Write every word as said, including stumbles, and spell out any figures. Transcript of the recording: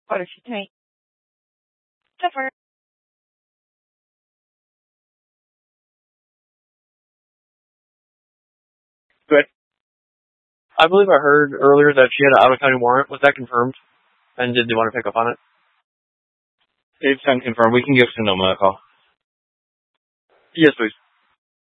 What if you think? Different. Good. I believe I heard earlier that she had an out-of-county warrant. Was that confirmed? And did they want to pick up on it? It's unconfirmed. We can give Sonoma a call. Yes, please.